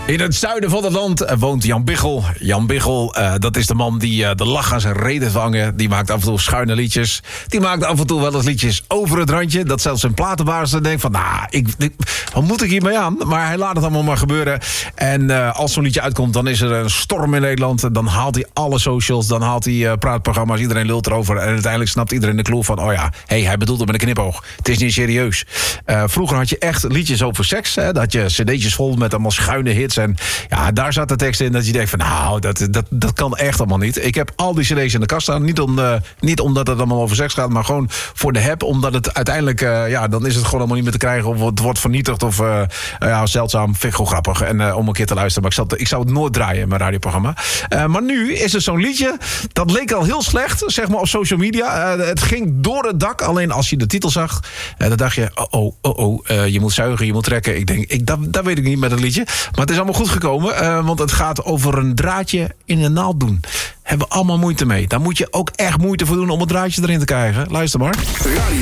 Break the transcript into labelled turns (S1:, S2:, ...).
S1: In het zuiden van het land woont Jan Biggel. Jan Biggel, dat is de man die de lach aan zijn reet heeft hangen. Die maakt af en toe schuine liedjes. Die maakt af en toe wel eens liedjes over het randje. Dat zelfs zijn platenbaas denkt van... wat moet ik hiermee aan? Maar hij laat het allemaal maar gebeuren. En als zo'n liedje uitkomt, dan is er een storm in Nederland. Dan haalt hij alle socials, dan haalt hij praatprogramma's. Iedereen lult erover. En uiteindelijk snapt iedereen de clue van... hij bedoelt het met een knipoog. Het is niet serieus. Vroeger had je echt liedjes over seks. Hè? Dat had je cd'tjes vol met allemaal schuine hits. En ja, daar zat de tekst in dat je denkt van... dat kan echt allemaal niet. Ik heb al die cd's in de kast staan. Niet omdat het allemaal over seks gaat, maar gewoon voor de heb. Omdat het uiteindelijk... dan is het gewoon allemaal niet meer te krijgen. Of het wordt vernietigd. Of zeldzaam. Vind ik gewoon grappig. En om een keer te luisteren. Maar ik zou het nooit draaien in mijn radioprogramma. Maar nu is er zo'n liedje. Dat leek al heel slecht, zeg maar, op social media. Het ging door het dak. Alleen als je de titel zag, dan dacht je... je moet zuigen, je moet trekken. Ik denk, dat weet ik niet met het liedje. Maar het is allemaal goed gekomen. Want het gaat over een draadje in een naald doen. Hebben we allemaal moeite mee. Daar moet je ook echt moeite voor doen om het draadje erin te krijgen. Luister maar.